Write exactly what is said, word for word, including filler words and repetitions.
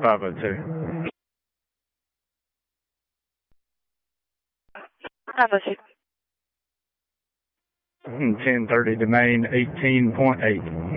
five oh two. five oh two. ten thirty to main, eighteen point eight.